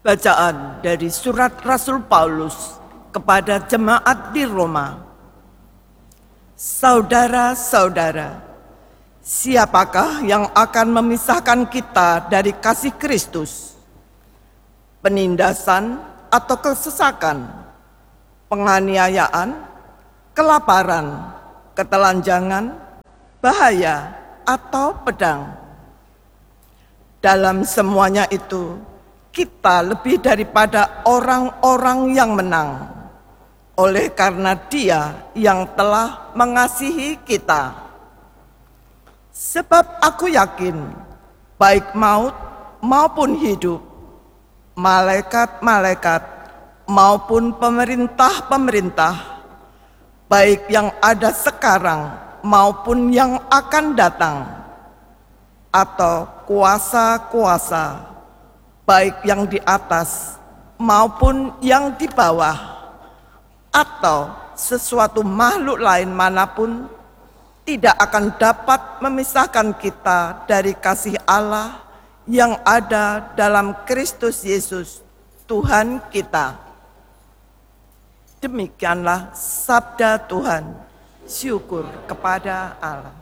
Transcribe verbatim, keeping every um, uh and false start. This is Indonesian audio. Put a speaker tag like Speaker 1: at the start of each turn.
Speaker 1: Bacaan dari surat Rasul Paulus kepada jemaat di Roma. Saudara-saudara, siapakah yang akan memisahkan kita dari kasih Kristus? Penindasan atau kesesakan, penganiayaan, kelaparan, ketelanjangan, bahaya, atau pedang? Dalam semuanya itu, kita lebih daripada orang-orang yang menang, oleh karena Dia yang telah mengasihi kita. Sebab aku yakin, baik maut maupun hidup, malaikat-malaikat maupun pemerintah-pemerintah, baik yang ada sekarang maupun yang akan datang, atau kuasa-kuasa, baik yang di atas maupun yang di bawah, atau sesuatu makhluk lain manapun, tidak akan dapat memisahkan kita dari kasih Allah yang ada dalam Kristus Yesus, Tuhan kita. Demikianlah sabda Tuhan. Syukur kepada Allah.